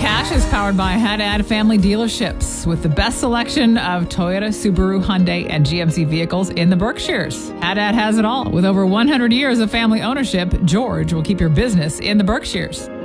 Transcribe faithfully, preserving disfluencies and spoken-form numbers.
Cash is powered by Haddad Family Dealerships with the best selection of Toyota, Subaru, Hyundai, and G M C vehicles in the Berkshires. Haddad has it all. With over one hundred years of family ownership, George will keep your business in the Berkshires.